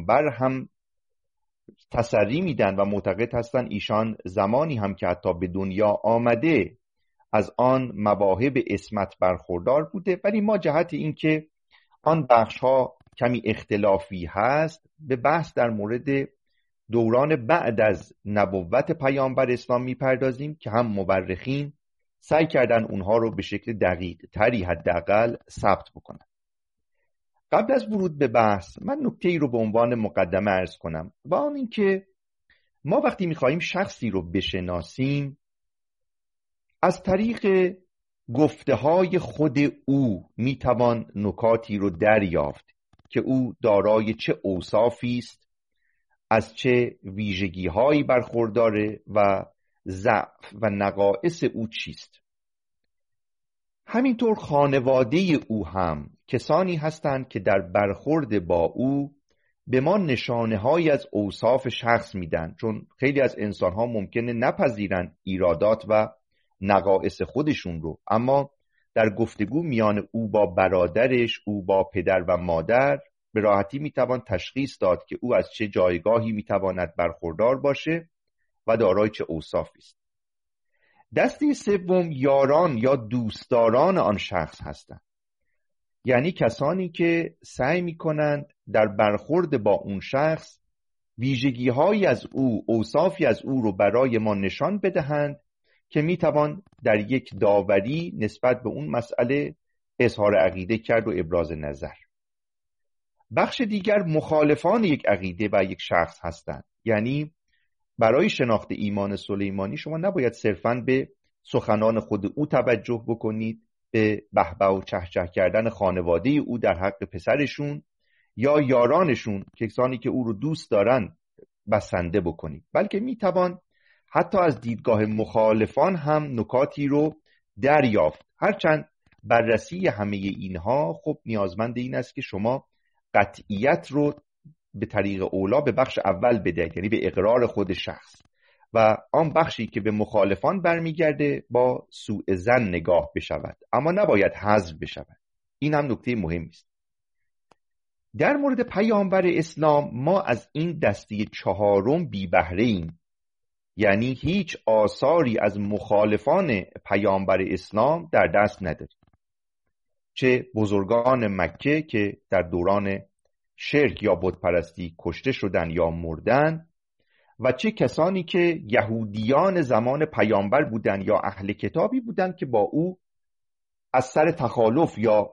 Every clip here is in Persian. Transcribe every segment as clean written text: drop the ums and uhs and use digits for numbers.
پیامبر هم تسری میدن و معتقد هستن ایشان زمانی هم که حتی به دنیا آمده از آن مواهب عصمت برخوردار بوده، ولی ما جهت این که آن بخش ها کمی اختلافی هست به بحث در مورد دوران بعد از نبوت پیامبر اسلام میپردازیم که هم مورخین سعی کردن اونها رو به شکل دقیق تری حداقل ثبت بکنن. قبل از ورود به بحث من نکته ای رو به عنوان مقدمه عرض کنم و آن این که ما وقتی میخواییم شخصی رو بشناسیم از طریق گفته های خود او میتوان نکاتی رو دریافت که او دارای چه اوصافی است، از چه ویژگی هایی برخورداره و ضعف و نقائص او چیست. همینطور خانواده او هم کسانی هستند که در برخورد با او به ما نشانه های از اوصاف شخص میدن، چون خیلی از انسان ها ممکنه نپذیرن ایرادات و نقائص خودشون رو، اما در گفتگو میان او با برادرش، او با پدر و مادر به راحتی میتوان تشخیص داد که او از چه جایگاهی میتواند برخوردار باشه و دارای چه اوصافی است. دسته سوم یاران یا دوستداران آن شخص هستند، یعنی کسانی که سعی میکنند در برخورد با اون شخص ویژگی‌هایی از او، اوصافی از او رو برای ما نشان بدهند که میتوان در یک داوری نسبت به اون مسئله اظهار عقیده کرد و ابراز نظر. بخش دیگر مخالفان یک عقیده و یک شخص هستند، یعنی برای شناخت ایمان سلیمانی شما نباید صرفاً به سخنان خود او توجه بکنید، به بهبه و چهچه کردن خانواده او در حق پسرشون یا یارانشون، کسانی که او رو دوست دارن، بسنده بکنید، بلکه میتوان حتی از دیدگاه مخالفان هم نکاتی رو دریافت. هرچند بررسی همه اینها خب نیازمند این است که شما قطعیت رو به طریق اولا به بخش اول بدهید، یعنی به اقرار خود شخص، و آن بخشی که به مخالفان برمیگرده با سوء ظن نگاه بشود، اما نباید حذف بشود. این هم نکته مهمی است. در مورد پیامبر اسلام ما از این دسته چهارم بی بهره ایم، یعنی هیچ آثاری از مخالفان پیامبر اسلام در دست نداریم، چه بزرگان مکه که در دوران شرک یا بتپرستی کشته شدن یا مردن، و چه کسانی که یهودیان زمان پیامبر بودند یا اهل کتابی بودند که با او از سر تخالف یا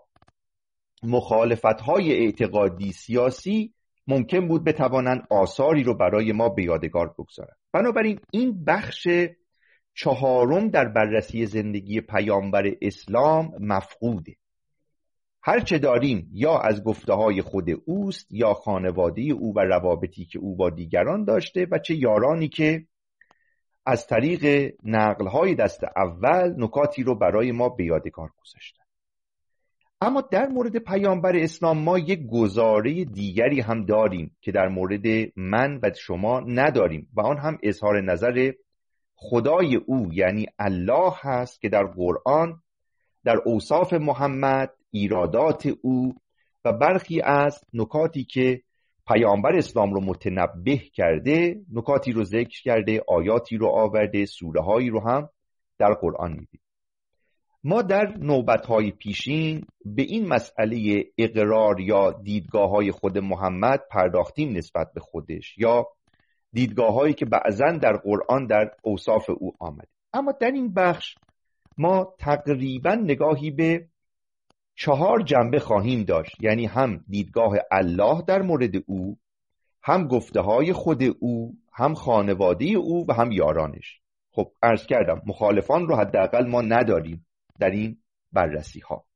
مخالفت‌های اعتقادی سیاسی ممکن بود بتوانند آثاری رو برای ما به یادگار بگذارند. بنابراین این بخش چهارم در بررسی زندگی پیامبر اسلام مفقوده. هر چه داریم یا از گفته‌های خود اوست یا خانواده او و روابطی که او با دیگران داشته، و چه یارانی که از طریق نقل‌های دست اول نکاتی رو برای ما به یادگار گذاشتن. اما در مورد پیامبر اسلام ما یک گزاره دیگری هم داریم که در مورد من و شما نداریم، و آن هم اظهار نظر خدای او یعنی الله هست که در قرآن در اوصاف محمد، ایرادات او و برخی از نکاتی که پیامبر اسلام رو متنبه کرده، نکاتی رو ذکر کرده، آیاتی رو آورده، سوره هایی رو هم در قرآن می‌بینیم. ما در نوبت‌های پیشین به این مسئله اقرار یا دیدگاه‌های خود محمد پرداختیم نسبت به خودش، یا دیدگاه‌هایی که بعضاً در قرآن در اوصاف او آمده. اما در این بخش ما تقریباً نگاهی به 4 جنبه خواهیم داشت، یعنی هم دیدگاه الله در مورد او، هم گفته‌های خود او، هم خانواده او و هم یارانش. خب عرض کردم مخالفان رو حداقل ما نداریم در این بررسی ها.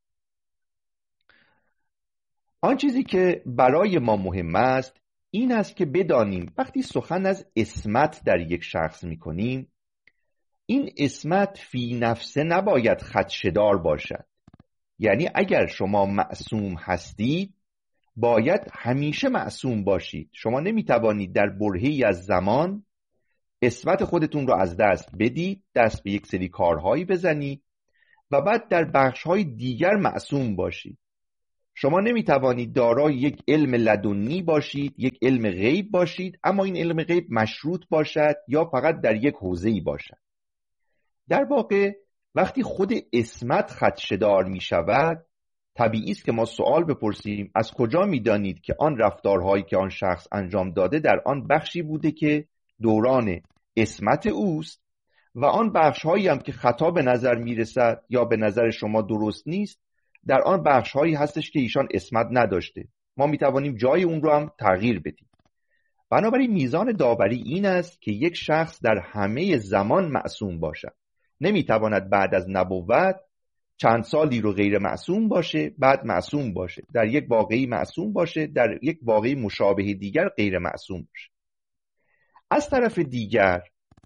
آن چیزی که برای ما مهم است این است که بدانیم وقتی سخن از عصمت در یک شخص می کنیم، این عصمت فی نفسه نباید خدشه‌دار باشد. یعنی اگر شما معصوم هستید باید همیشه معصوم باشید. شما نمیتوانید در برهه‌ای از زمان عصمت خودتون رو از دست بدید، دست به یک سری کارهایی بزنید و بعد در بخش‌های دیگر معصوم باشید. شما نمیتوانید دارای یک علم لدنی باشید، یک علم غیب باشید، اما این علم غیب مشروط باشد یا فقط در یک حوزه‌ای باشد. در واقع وقتی خود عصمت خدشه‌دار می شود، طبیعی است که ما سوال بپرسیم از کجا می‌دانید که آن رفتارهایی که آن شخص انجام داده در آن بخشی بوده که دوران عصمت اوست و آن بخش‌هایی هم که خطا به نظر می‌رسد یا به نظر شما درست نیست، در آن بخش‌هایی هستش که ایشان عصمت نداشته. ما می‌توانیم جای اون رو هم تغییر بدیم. بنابراین میزان داوری این است که یک شخص در همه زمان معصوم باشد. نمی‌تواند بعد از نبوت چند سالی رو غیر معصوم باشه، بعد معصوم باشه، در یک واقعی معصوم باشه، در یک واقعی مشابه دیگر غیر معصوم باشه. از طرف دیگر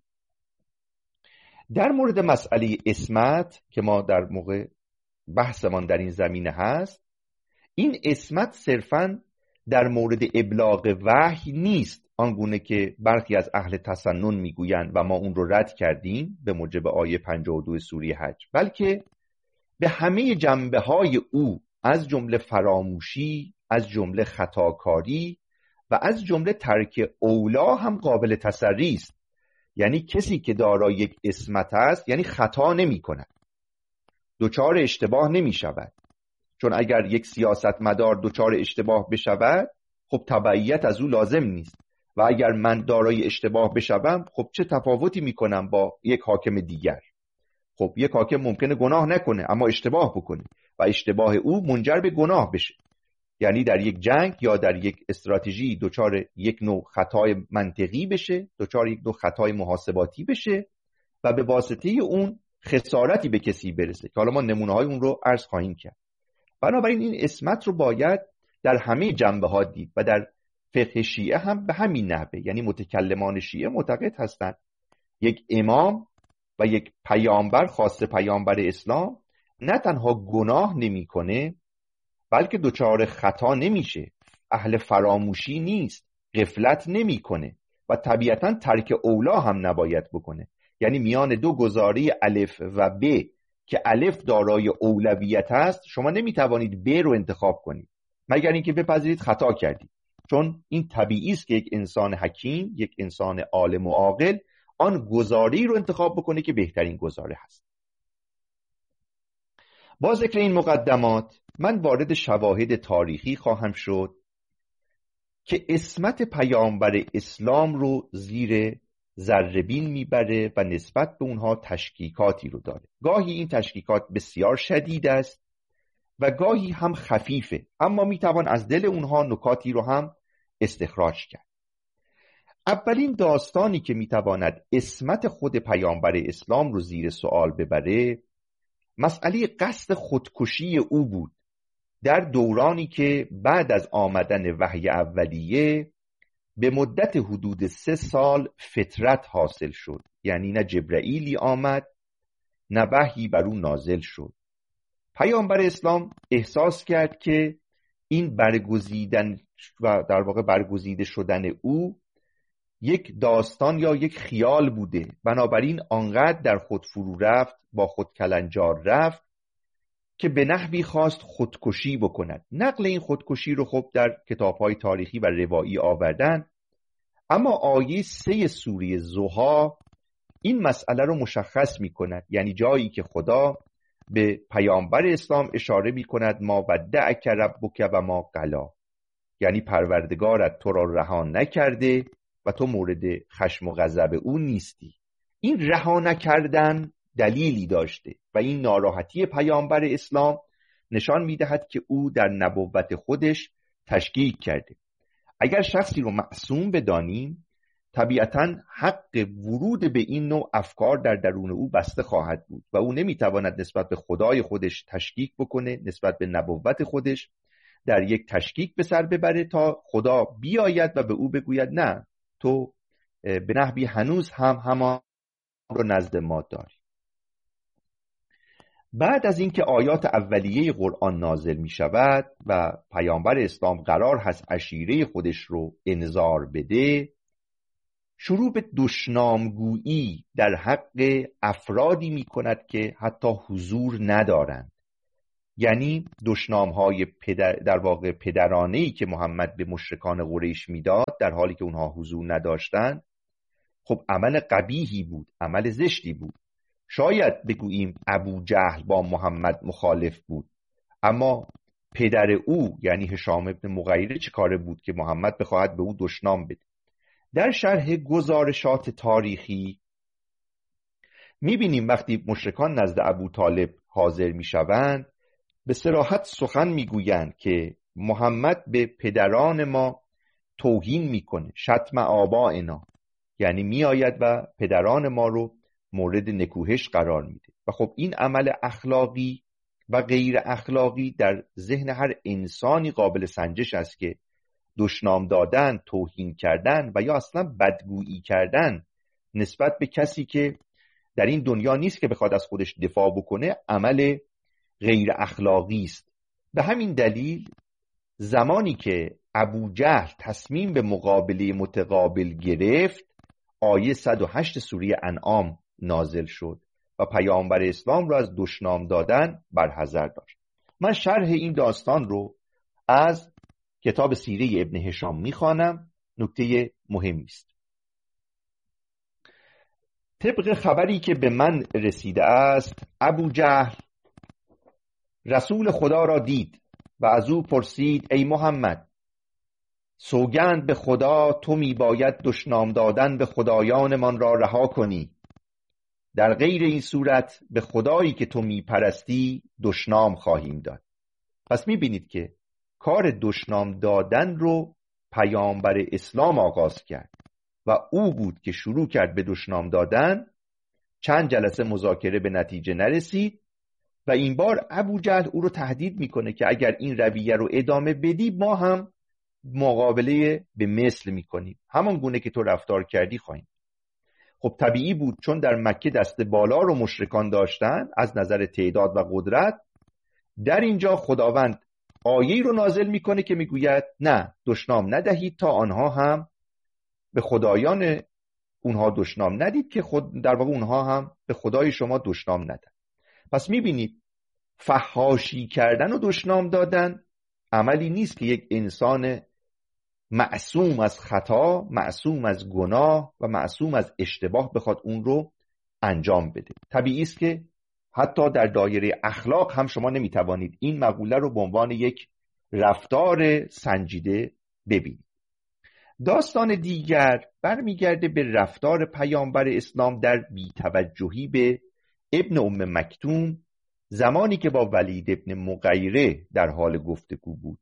در مورد مسئله عصمت که ما در موقع بحثمان در این زمینه هست، این عصمت صرفاً در مورد ابلاغ وحی نیست آنگونه که برخی از اهل تسنن میگویند و ما اون رو رد کردیم به موجب آیه 52 سوره حج، بلکه به همه جنبه‌های او، از جمله فراموشی، از جمله خطاکاری و از جمله ترک اولا هم قابل تسری است. یعنی کسی که دارای یک عصمت است یعنی خطا نمی کند، دچار اشتباه نمی شود. چون اگر یک سیاستمدار دچار اشتباه بشود، خب تبعیت از او لازم نیست، و اگر من دارای اشتباه بشوم، خب چه تفاوتی می کنم با یک حاکم دیگر؟ خب یک حاکم ممکنه گناه نکنه اما اشتباه بکنه و اشتباه او منجر به گناه بشه. یعنی در یک جنگ یا در یک استراتژی دچار یک نوع خطای منطقی بشه، دچار یک نوع خطای محاسباتی بشه و به واسطه اون خسارتی به کسی برسه که حالا ما نمونه‌های اون رو عرض خواهیم کرد. بنابراین این عصمت رو باید در همه جنبه‌ها دید و در فقه شیعه هم به همین نحوه. یعنی متکلمان شیعه معتقد هستند یک امام و یک پیامبر، خاص پیامبر اسلام، نه تنها گناه نمی‌کنه بلکه دچار خطا نمیشه، اهل فراموشی نیست، غفلت نمی‌کنه و طبیعتاً ترک اولا هم نباید بکنه. یعنی میان دو گزاره الف و ب که الف دارای اولویت است، شما نمیتوانید ب رو انتخاب کنید مگر اینکه بپذیرید خطا کردید، چون این طبیعی است که یک انسان حکیم، یک انسان عالم و عاقل آن گزاره‌ای رو انتخاب بکنه که بهترین گزاره هست. با ذکر این مقدمات من وارد شواهد تاریخی خواهم شد که عصمت پیامبر اسلام رو زیر ذره‌بین میبره و نسبت به اونها تشکیکاتی رو داره. گاهی این تشکیکات بسیار شدید است و گاهی هم خفیفه، اما میتوان از دل اونها نکاتی رو هم استخراج کرد. اولین داستانی که میتواند عصمت خود پیامبر اسلام رو زیر سوال ببره، مسئله قصد خودکشی او بود در دورانی که بعد از آمدن وحی اولیه به مدت حدود 3 سال فترت حاصل شد. یعنی نه جبرئیلی آمد نه وحی بر او نازل شد. پیامبر اسلام احساس کرد که این برگزیدن و در واقع برگزیده شدن او یک داستان یا یک خیال بوده، بنابراین آنقدر در خود فرو رفت، با خود کلنجار رفت که به نحوی خواست خودکشی بکند. نقل این خودکشی رو خب در کتاب‌های تاریخی و روایی آوردن، اما آیه 3 سوره ضحی این مسئله رو مشخص می کند. یعنی جایی که خدا به پیامبر اسلام اشاره می کند ما ودعک ربک و ما قلا، یعنی پروردگارت تو را رها نکرده و تو مورد خشم و غضب او نیستی. این رها نکردن دلیلی داشته و این ناراحتی پیامبر اسلام نشان می دهد که او در نبوت خودش تشکیک کرده. اگر شخصی رو معصوم بدانیم، طبیعتاً حق ورود به این نوع افکار در درون او بسته خواهد بود و او نمیتواند نسبت به خدای خودش تشکیک بکنه، نسبت به نبوت خودش در یک تشکیک به سر ببره تا خدا بیاید و به او بگوید نه، تو به نحوی هنوز هم همان رو نزد ما داری. بعد از اینکه آیات اولیه قرآن نازل می شود و پیامبر اسلام قرار هست عشیره خودش رو انذار بده، شروع به دشنامگویی در حق افرادی می کند که حتی حضور ندارند یعنی دشنام‌های در واقع پدرانه‌ای که محمد به مشرکان قریش میداد در حالی که اونها حضور نداشتند، خب عمل قبیحی بود، عمل زشتی بود. شاید بگوییم ابو جهل با محمد مخالف بود، اما پدر او یعنی هشام ابن مغیره چه کاره بود که محمد بخواهد به او دشنام بده؟ در شرح گزارشات تاریخی میبینیم وقتی مشرکان نزد ابو طالب حاضر میشوند به صراحت سخن میگویند که محمد به پدران ما توهین میکنه، شتم آبائنا، یعنی میآید و پدران ما رو مورد نکوهش قرار میده. و خب این عمل اخلاقی و غیر اخلاقی در ذهن هر انسانی قابل سنجش است که دشنام دادن، توهین کردن و یا اصلا بدگویی کردن نسبت به کسی که در این دنیا نیست که بخواد از خودش دفاع بکنه عمل غیر اخلاقی است. به همین دلیل زمانی که ابو جهل تصمیم به مقابله متقابل گرفت، آیه 108 سوره انعام نازل شد و پیامبر اسلام را از دشنام دادن برحذر داشت. من شرح این داستان رو از کتاب سیره ابن هشام میخوانم، نکته مهمی است. طبق خبری که به من رسیده است، ابو جهل رسول خدا را دید و از او پرسید ای محمد، سوگند به خدا تو میباید دشنام دادن به خدایانمان را رها کنی، در غیر این صورت به خدایی که تو میپرستی دشنام خواهیم داد. پس میبینید که کار دشنام دادن رو پیامبر اسلام آغاز کرد و او بود که شروع کرد به دشنام دادن. چند جلسه مذاکره به نتیجه نرسید و این بار ابو جهل او رو تهدید میکنه که اگر این رویه رو ادامه بدی ما هم مقابله به مثل میکنیم، همان گونه که تو رفتار کردی خواهیم. خب طبیعی بود، چون در مکه دست بالا رو مشرکان داشتن از نظر تعداد و قدرت. در اینجا خداوند آیه‌ای رو نازل میکنه که میگوید نه، دشنام ندهید تا آنها هم به خدایان اونها دشنام ندید که خود در واقع اونها هم به خدای شما دشنام ندن. پس میبینید فحاشی کردن و دشنام دادن عملی نیست که یک انسان معصوم از خطا، معصوم از گناه و معصوم از اشتباه بخواد اون رو انجام بده. طبیعی است که حتی در دایره اخلاق هم شما نمیتوانید این مقوله رو به عنوان یک رفتار سنجیده ببینید. داستان دیگر برمیگرده به رفتار پیامبر اسلام در بی‌توجهی به ابن ام مکتوم زمانی که با ولید ابن مغیره در حال گفتگو بود.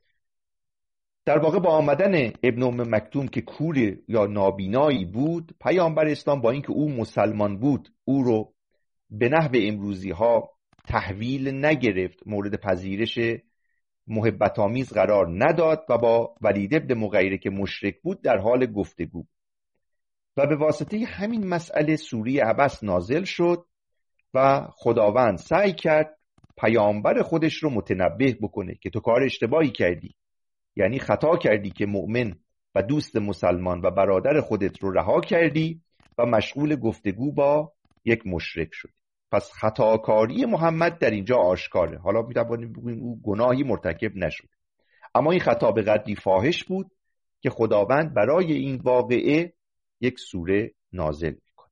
در واقع با آمدن ابن ام مکتوم که کور یا نابینایی بود، پیامبر اسلام با اینکه او مسلمان بود او رو به نحو امروزی ها تحویل نگرفت، مورد پذیرش محبت آمیز قرار نداد و با ولید ابن مغیره که مشرک بود در حال گفتگو و به واسطه همین مسئله سوره عبس نازل شد و خداوند سعی کرد پیامبر خودش رو متنبه بکنه که تو کار اشتباهی کردی، یعنی خطا کردی که مؤمن و دوست مسلمان و برادر خودت رو رها کردی و مشغول گفتگو با یک مشرک شدی. پس خطاکاری محمد در اینجا آشکاره. حالا می‌توانیم بگوییم او گناهی مرتکب نشد، اما این خطا به قدری فاحش بود که خداوند برای این واقعه یک سوره نازل می‌کنه.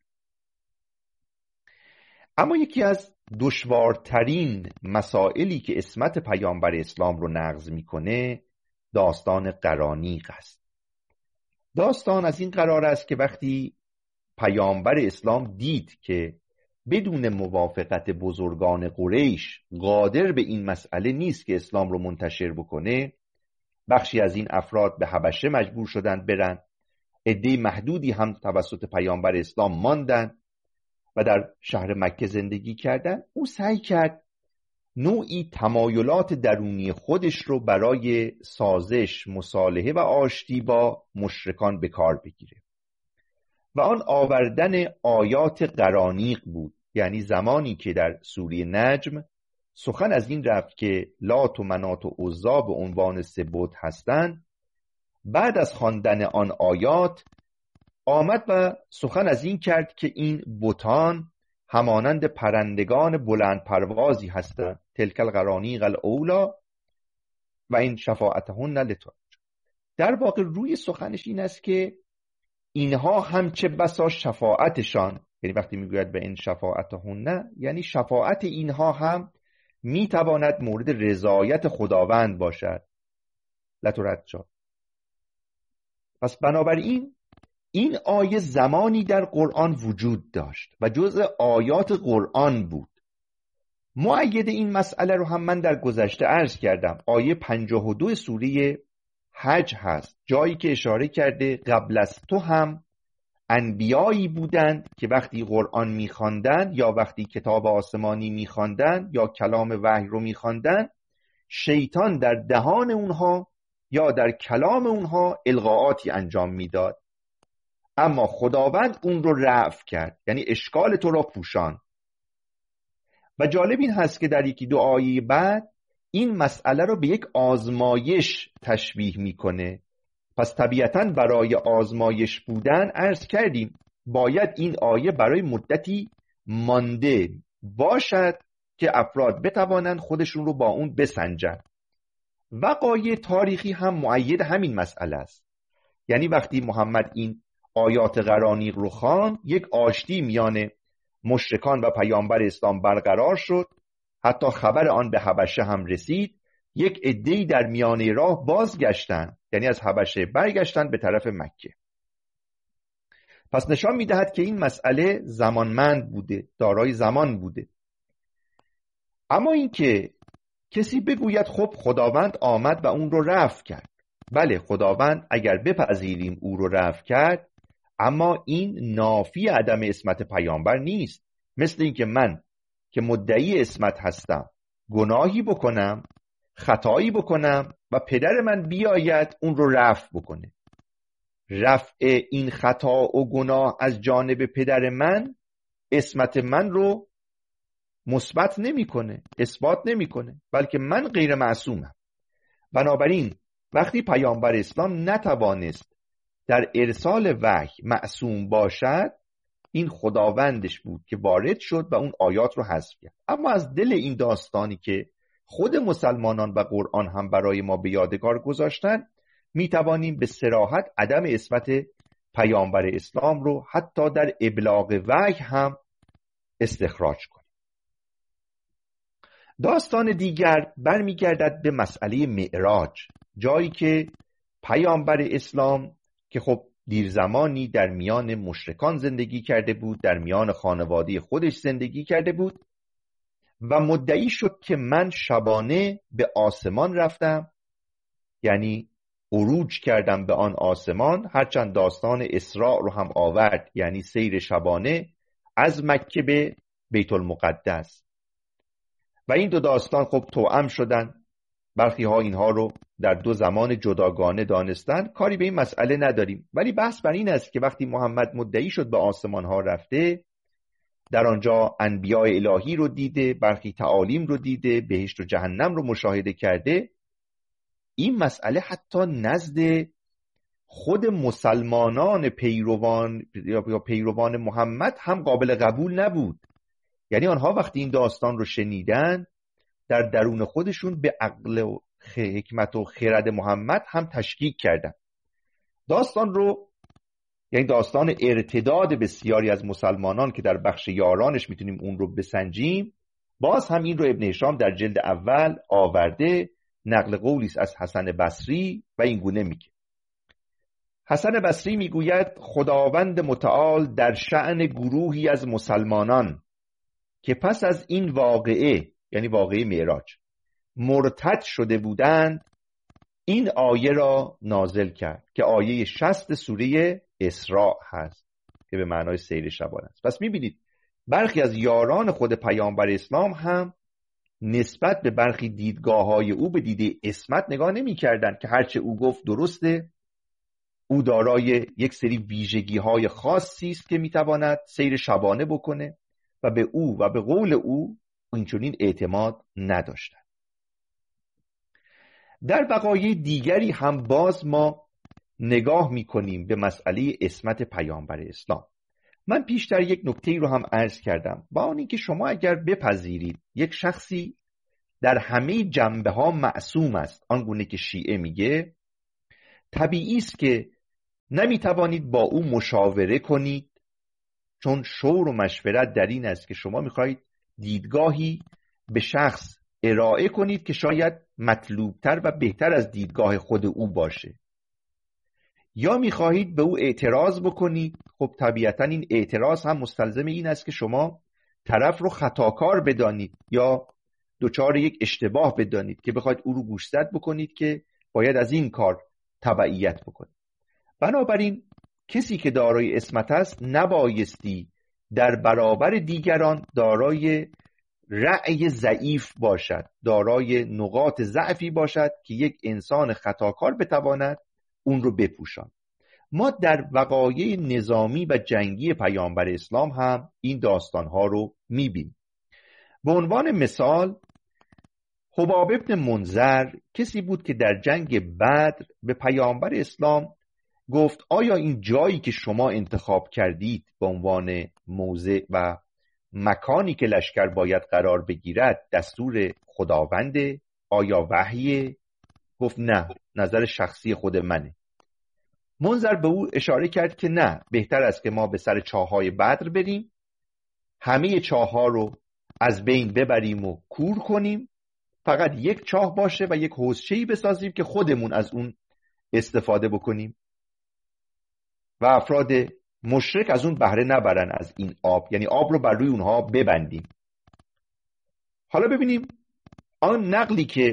اما یکی از دشوارترین مسائلی که عصمت پیامبر اسلام رو نقض می‌کنه داستان قرانیق است. داستان از این قرار است که وقتی پیامبر اسلام دید که بدون موافقت بزرگان قریش قادر به این مسئله نیست که اسلام رو منتشر بکنه، بخشی از این افراد به حبشه مجبور شدند برن، عده محدودی هم توسط پیامبر اسلام ماندن و در شهر مکه زندگی کردن. او سعی کرد نوعی تمایلات درونی خودش رو برای سازش، مصالحه و آشتی با مشرکان به کار بگیره و آن آوردن آیات قرانیق بود. یعنی زمانی که در سوره نجم سخن از این رفت که لات و منات و عزا به عنوان سه بت هستند، بعد از خواندن آن آیات آمد و سخن از این کرد که این بتان همانند پرندگان بلند پروازی هستند. تلک القرانیق الاولی و این شفاعتهن لترج. در واقع روی سخنش این است که اینها هم چه بسا شفاعتشان، یعنی وقتی میگوید به این شفاعتهن یعنی شفاعت اینها هم میتواند مورد رضایت خداوند باشد. لترجا. پس بنابراین این آیه زمانی در قرآن وجود داشت و جزء آیات قرآن بود. مؤید این مسئله رو هم من در گذشته عرض کردم. آیه 52 سوره حج هست، جایی که اشاره کرده قبل از تو هم انبیایی بودند که وقتی قرآن می‌خواندند یا وقتی کتاب آسمانی می‌خواندند یا کلام وحی رو می‌خواندند، شیطان در دهان اونها یا در کلام اونها القاءاتی انجام میداد، اما خداوند اون رو رفع کرد، یعنی اشکال تو را پوشان. و جالب این هست که در یکی دو آیه بعد این مسئله رو به یک آزمایش تشبیه میکنه. پس طبیعتاً برای آزمایش بودن عرض کردیم باید این آیه برای مدتی مانده باشد که افراد بتوانند خودشون رو با اون بسنجن. وقایع تاریخی هم مؤید همین مسئله است. یعنی وقتی محمد این آیات قرانیق رو خواند، یک آشتی میان مشرکان و پیامبر اسلام برقرار شد. حتی خبر آن به حبشه هم رسید. یک عده‌ای در میانه راه بازگشتند، یعنی از حبشه برگشتند به طرف مکه. پس نشان میدهد که این مسئله زمانمند بوده، دارای زمان بوده. اما اینکه کسی بگوید خب خداوند آمد و اون رو رفع کرد، بله خداوند اگر بپذیریم او رو رفع کرد، اما این نافی عدم عصمت پیامبر نیست. مثل اینکه من که مدعی عصمت هستم گناهی بکنم، خطایی بکنم و پدر من بیاید اون رو رفع بکنه. رفع این خطا و گناه از جانب پدر من عصمت من رو مثبت نمیکنه، اثبات نمیکنه، بلکه من غیر معصومم. بنابراین وقتی پیامبر اسلام نتوانست در ارسال وحی معصوم باشد، این خداوندش بود که وارد شد و اون آیات رو حذف کرد. اما از دل این داستانی که خود مسلمانان و قرآن هم برای ما به یادگار گذاشتن، می توانیم به صراحت عدم عصمت پیامبر اسلام رو حتی در ابلاغ وحی هم استخراج کنیم. داستان دیگر برمیگردد به مسئله معراج، جایی که پیامبر اسلام که خب دیر زمانی در میان مشرکان زندگی کرده بود، در میان خانواده خودش زندگی کرده بود و مدعی شد که من شبانه به آسمان رفتم، یعنی عروج کردم به آن آسمان. هرچند داستان اسراء رو هم آورد، یعنی سیر شبانه از مکه به بیت المقدس. و این دو داستان خب توأم شدن. برخی ها اینها رو در دو زمان جداگانه دانستن، کاری به این مسئله نداریم. ولی بحث بر این است که وقتی محمد مدعی شد به آسمان ها رفته، در آنجا انبیاء الهی رو دیده، برخی تعالیم رو دیده، بهشت و جهنم رو مشاهده کرده، این مسئله حتی نزد خود مسلمانان پیروان محمد هم قابل قبول نبود. یعنی آنها وقتی این داستان رو شنیدن، در درون خودشون به عقل و حکمت و خرد محمد هم تشکیک کردن. داستان رو، یعنی داستان ارتداد بسیاری از مسلمانان که در بخش یارانش میتونیم اون رو بسنجیم، باز هم این رو ابن هشام در جلد اول آورده. نقل قولی است از حسن بصری و این گونه میگه. حسن بصری میگوید خداوند متعال در شأن گروهی از مسلمانان که پس از این واقعه، یعنی واقعه معراج، مرتد شده بودند، این آیه را نازل کرد که آیه 60 سوره اسراء هست که به معنای سیر شبانه است. پس میبینید برخی از یاران خود پیامبر اسلام هم نسبت به برخی دیدگاه‌های او به دیده عصمت نگاه نمی‌کردند که هرچه او گفت درسته، او دارای یک سری ویژگی‌های خاصی است که می‌تواند سیر شبانه بکنه و به او و به قول او اینچنین اعتماد نداشتند. در وقایع دیگری هم باز ما نگاه می‌کنیم به مسئله عصمت پیامبر اسلام. من پیشتر یک نکته رو هم عرض کردم، با آن اینکه شما اگر بپذیرید یک شخصی در همه جنبه ها معصوم است، آنگونه که شیعه میگه، طبیعی است که نمیتوانید با او مشاوره کنید، چون شور و مشورت در این است که شما میخواهید دیدگاهی به شخص ارائه کنید که شاید مطلوبتر و بهتر از دیدگاه خود او باشه، یا میخواهید به او اعتراض بکنید. خب طبیعتا این اعتراض هم مستلزم این است که شما طرف رو خطاکار بدانید یا دچار یک اشتباه بدانید که بخواید او رو گوشزد بکنید که باید از این کار تبعیت بکنید. بنابراین کسی که دارای عصمت است نبایستی در برابر دیگران دارای رأی ضعیف باشد، دارای نقاط ضعفی باشد که یک انسان خطاکار بتواند اون رو بپوشاند. ما در وقایع نظامی و جنگی پیامبر اسلام هم این داستانها رو میبینیم. به عنوان مثال حباب ابن منذر کسی بود که در جنگ بدر به پیامبر اسلام گفت آیا این جایی که شما انتخاب کردید به عنوان موضع و مکانی که لشکر باید قرار بگیرد دستور خداونده؟ آیا وحیه؟ گفت نه، نظر شخصی خود منه. منذر به او اشاره کرد که نه، بهتر است که ما به سر چاه‌های بدر بریم، همه چاه‌ها رو از بین ببریم و کور کنیم، فقط یک چاه باشه و یک حوضچه‌ای بسازیم که خودمون از اون استفاده بکنیم و افراد مشرک از اون بهره نبرن از این آب، یعنی آب رو بر روی اونها ببندیم. حالا ببینیم آن نقلی که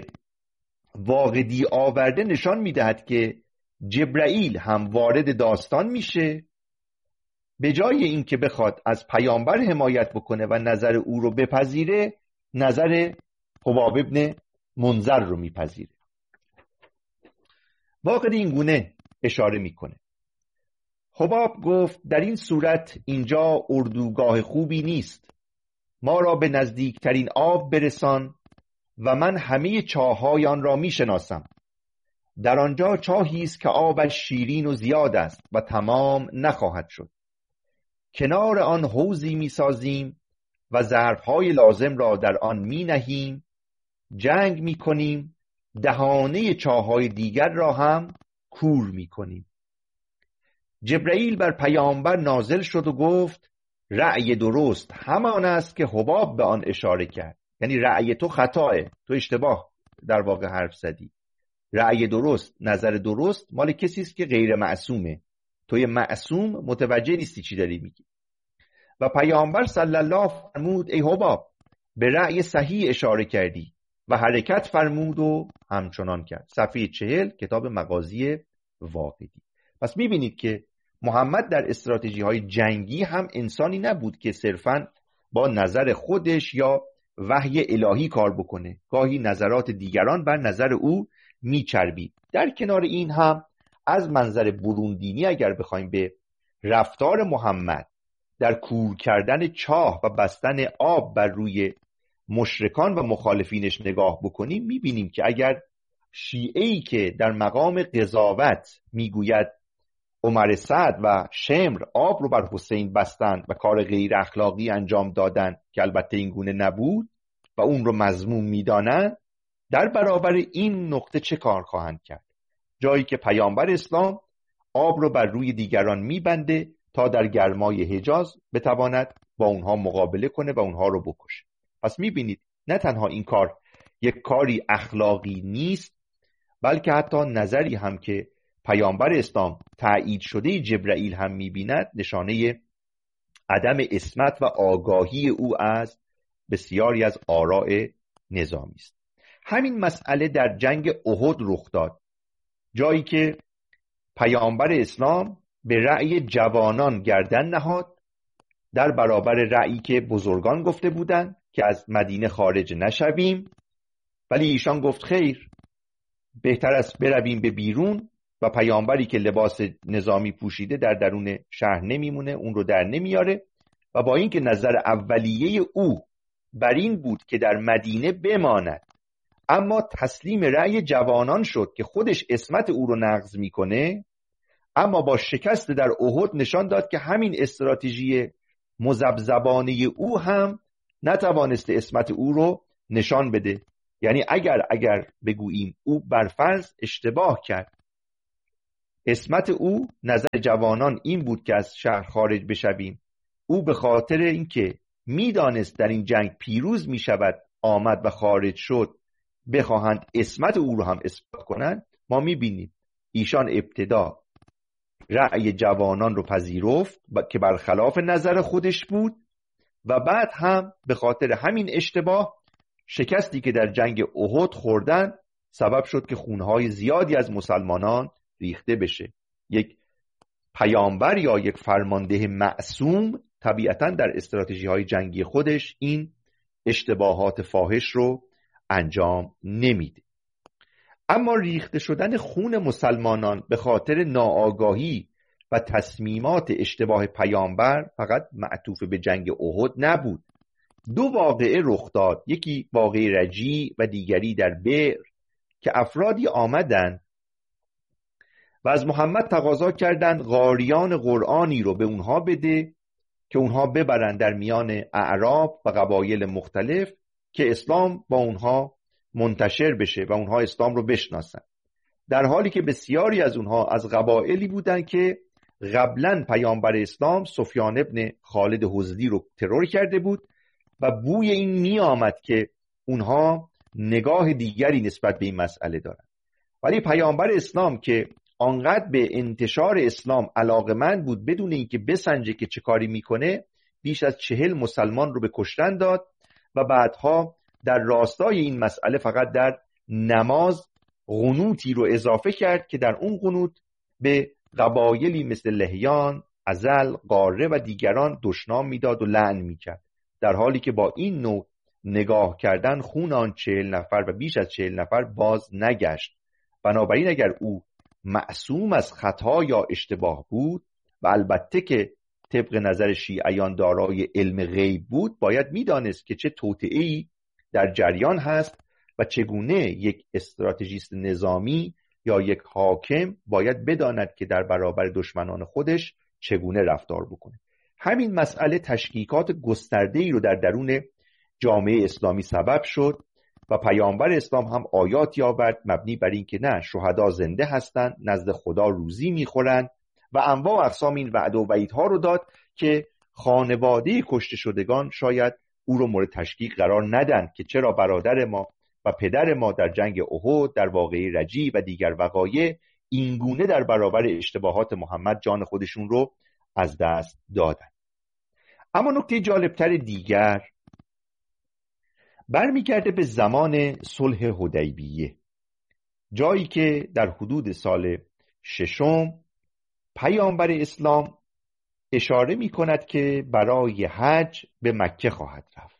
واقدی آورده نشان میدهد که جبرائیل هم وارد داستان میشه، به جای این که بخواد از پیامبر حمایت بکنه و نظر او رو بپذیره، نظر حباب ابن منذر رو میپذیره. واقعی این گونه اشاره میکنه. حباب گفت در این صورت اینجا اردوگاه خوبی نیست، ما را به نزدیکترین آب برسان و من همه چاه‌های آن را میشناسم. در آنجا چاهی است که آبش شیرین و زیاد است و تمام نخواهد شد. کنار آن حوضی میسازیم و ظرف‌های لازم را در آن مینهیم، جنگ میکنیم، دهانه چاه‌های دیگر را هم کور میکنیم. جبرائیل بر پیامبر نازل شد و گفت رأی درست همان است که حباب به آن اشاره کرد، یعنی رأی تو خطاه، تو اشتباه در واقع حرف زدی. رأی درست، نظر درست مال کسی است که غیر معصومه، توی معصوم متوجه نیستی چی داری میگی. و پیامبر صلی الله فرمود ای حباب به رأی صحیح اشاره کردی و حرکت فرمود و همچنان کرد. صفحه 40 کتاب مغازی واقدی. پس میبینید که محمد در استراتژی های جنگی هم انسانی نبود که صرفاً با نظر خودش یا وحی الهی کار بکنه، گاهی نظرات دیگران بر نظر او میچربید. در کنار این هم از منظر بروندینی اگر بخوایم به رفتار محمد در کور کردن چاه و بستن آب بر روی مشرکان و مخالفینش نگاه بکنیم، میبینیم که اگر شیعه‌ای که در مقام قضاوت میگوید عمر سعد و شمر آب رو بر حسین بستند و کار غیر اخلاقی انجام دادند که البته این گونه نبود و اون رو مذموم میدانند، در برابر این نقطه چه کار خواهند کرد؟ جایی که پیامبر اسلام آب رو بر روی دیگران میبنده تا در گرمای حجاز بتواند با اونها مقابله کنه و اونها رو بکشه. پس میبینید نه تنها این کار یک کاری اخلاقی نیست، بلکه حتی نظری هم که پیامبر اسلام تأیید شده جبرائیل هم میبیند نشانه عدم عصمت و آگاهی او از بسیاری از آراء نظامی است. همین مسئله در جنگ احد رخ داد، جایی که پیامبر اسلام به رأی جوانان گردن نهاد در برابر رأیی که بزرگان گفته بودند که از مدینه خارج نشویم، ولی ایشان گفت خیر، بهتر است برویم به بیرون و پیامبری که لباس نظامی پوشیده در درون شهر نمیمونه، اون رو در نمیاره و با اینکه نظر اولیه او بر این بود که در مدینه بماند، اما تسلیم رأی جوانان شد که خودش عصمت او رو نقض میکنه، اما با شکست در احد نشان داد که همین استراتژی مذبذبانه او هم نتوانسته عصمت او رو نشان بده. یعنی اگر بگوییم او برفرض اشتباه کرد، عصمت او نظر جوانان این بود که از شهر خارج بشویم، او به خاطر اینکه میدانست در این جنگ پیروز میشود آمد و خارج شد، بخواهند عصمت او رو هم اثبات کنند. ما میبینیم ایشان ابتدا رأی جوانان رو پذیرفت که برخلاف نظر خودش بود و بعد هم به خاطر همین اشتباه شکستی که در جنگ احد خوردن سبب شد که خونهای زیادی از مسلمانان ریخته بشه. یک پیامبر یا یک فرمانده معصوم طبیعتاً در استراتژی‌های جنگی خودش این اشتباهات فاحش رو انجام نمیده. اما ریخته شدن خون مسلمانان به خاطر ناآگاهی و تصمیمات اشتباه پیامبر فقط معطوف به جنگ احد نبود. دو واقعه رخ داد، یکی واقعه رجی و دیگری در بئر، که افرادی آمدند و از محمد تقاضا کردند قاریان قرآنی رو به اونها بده که اونها ببرند در میان اعراب و قبایل مختلف که اسلام با اونها منتشر بشه و اونها اسلام رو بشناسن، در حالی که بسیاری از اونها از قبایلی بودند که قبلا پیامبر اسلام سفیان ابن خالد حضدی رو ترور کرده بود و بوی این می آمد که اونها نگاه دیگری نسبت به این مسئله دارن. ولی پیامبر اسلام که آنقدر به انتشار اسلام علاقمند بود بدون اینکه بسنجه که چه کاری میکنه، بیش از 40 مسلمان رو به کشتن داد و بعدها در راستای این مسئله فقط در نماز قنوتی رو اضافه کرد که در اون قنوت به قبایلی مثل لحیان، ازل، قاره و دیگران دشنام میداد و لعن میکرد، در حالی که با این نوع نگاه کردن خون آن 40 نفر و بیش از 40 نفر باز نگشت. بنابراین اگر او معصوم از خطا یا اشتباه بود و البته که طبق نظر شیعیان دارای علم غیب بود، باید میدانست که چه توطئه‌ای در جریان هست و چگونه یک استراتژیست نظامی یا یک حاکم باید بداند که در برابر دشمنان خودش چگونه رفتار بکنه. همین مسئله تشکیکات گسترده‌ای رو در درون جامعه اسلامی سبب شد و پیامبر اسلام هم آیاتی آورد مبنی بر این که نه، شهدا زنده هستند، نزد خدا روزی میخورند و انواع و اقسام این وعده و وعیدها رو داد که خانواده کشته شدگان شاید او رو مورد تشکیک قرار ندن که چرا برادر ما و پدر ما در جنگ احد، در واقعه رجی و دیگر وقایع اینگونه در برابر اشتباهات محمد جان خودشون رو از دست دادن. اما نکته جالبتر دیگر برمیگرده به زمان صلح حدیبیه، جایی که در حدود سال 6 پیامبر اسلام اشاره می کند که برای حج به مکه خواهد رفت.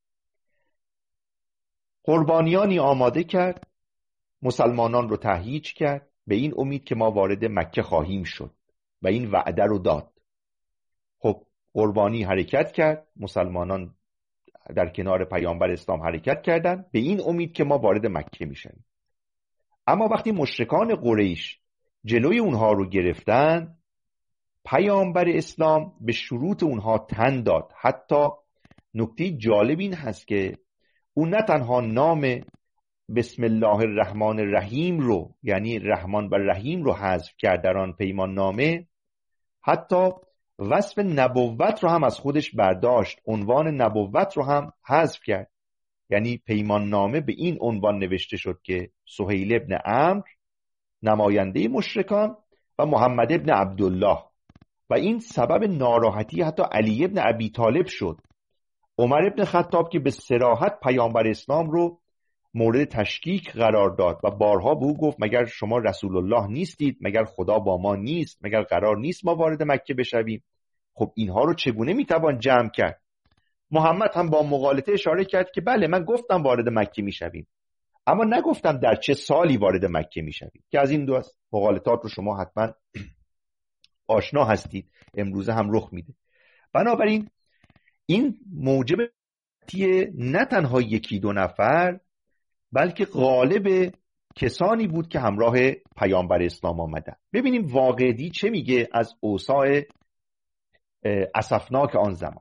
قربانیانی آماده کرد، مسلمانان رو تهییج کرد به این امید که ما وارد مکه خواهیم شد و این وعده رو داد. خب قربانی حرکت کرد، مسلمانان در کنار پیامبر اسلام حرکت کردند به این امید که ما وارد مکه میشیم. اما وقتی مشرکان قریش جلوی اونها رو گرفتن، پیامبر اسلام به شروط اونها تن داد. حتی نکته جالب این هست که اون نه تنها نام بسم الله الرحمن الرحیم رو، یعنی رحمان و رحیم رو حذف کرد در آن پیمان نامه، حتی وصف نبوت رو هم از خودش برداشت، عنوان نبوت رو هم حذف کرد. یعنی پیمان نامه به این عنوان نوشته شد که سهیل ابن عمرو نماینده مشرکان و محمد ابن عبدالله، و این سبب ناراحتی حتی علی ابن ابی طالب شد. عمر ابن خطاب که به صراحت پیامبر اسلام رو مورد تشکیک قرار داد و بارها به او گفت مگر شما رسول الله نیستید؟ مگر خدا با ما نیست؟ مگر قرار نیست ما وارد مکه بشویم؟ خب اینها رو چگونه میتوان جمع کرد؟ محمد هم با مغالطه اشاره کرد که بله من گفتم وارد مکه میشویم، اما نگفتم در چه سالی وارد مکه میشویم، که از این دو مغالطات رو شما حتما آشنا هستید، امروزه هم رخ میده. بنابراین این موجب نه تنها یکی دو نفر بلکه غالب کسانی بود که همراه پیامبر اسلام آمدن. ببینیم واقعی چه میگه از اوضاع اسفناک آن زمان.